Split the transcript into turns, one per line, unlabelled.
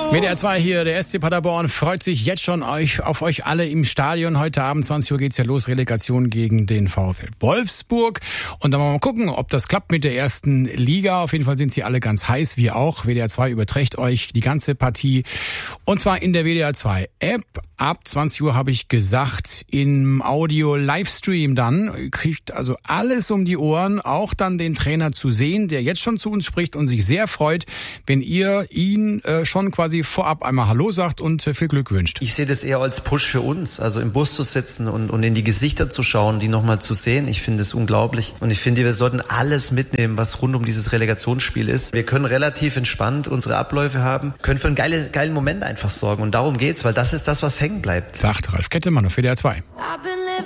WDR 2 hier, der SC Paderborn freut sich jetzt schon auf euch alle im Stadion. Heute Abend 20 Uhr geht's ja los, Relegation gegen den VfL Wolfsburg. Und dann wollen wir mal gucken, ob das klappt mit der ersten Liga. Auf jeden Fall sind sie alle ganz heiß, wir auch. WDR 2 überträgt euch die ganze Partie. Und zwar in der WDR 2 App. Ab 20 Uhr habe ich gesagt, im Audio-Livestream dann. Kriegt also alles um die Ohren, auch dann den Trainer zu sehen, der jetzt schon zu uns spricht und sich sehr freut, wenn ihr ihn schon quasi vorab einmal Hallo sagt und viel Glück wünscht.
Ich sehe das eher als Push für uns, also im Bus zu sitzen und in die Gesichter zu schauen, die nochmal zu sehen. Ich finde es unglaublich und ich finde, wir sollten alles mitnehmen, was rund um dieses Relegationsspiel ist. Wir können relativ entspannt unsere Abläufe haben, können für einen geilen Moment einfach sorgen und darum geht's, weil das ist das, was hängen bleibt.
Sagt Ralf Kettemann auf WDR 2.